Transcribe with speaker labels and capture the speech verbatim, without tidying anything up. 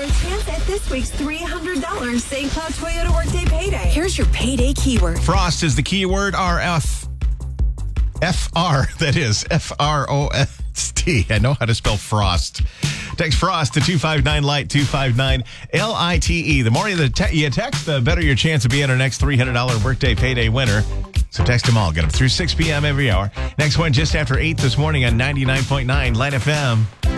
Speaker 1: a chance at this week's three hundred dollars Saint Cloud Toyota Workday Payday.
Speaker 2: Here's your payday keyword.
Speaker 3: Frost is the keyword. R F. F R, that is. F R O S T. I know how to spell frost. Text frost to two five nine light, two five nine L I T E. The more you, te- you text, the better your chance of being our next three hundred dollars Workday Payday winner. So text them all. Get them through six p.m. every hour. Next one just after eight this morning on ninety-nine point nine Light F M.